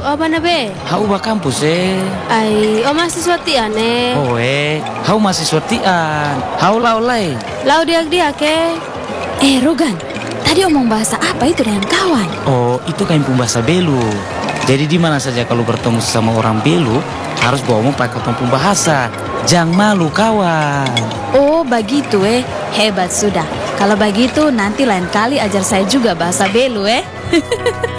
oh mana be? Hau ba kampus Ai, oh mahasiswa tiane. Oh hau mahasiswa tian. Hau lau lai. Lau dia ke? Rogan, tadi omong bahasa apa itu dengan kawan? Oh, itu kampung bahasa Belu. Jadi di mana saja kalau bertemu sama orang Belu, harus bawa pakai kampung bahasa. Jangan malu kawan. Oh begitu hebat sudah. Kalau begitu nanti lain kali ajar saya juga bahasa Belu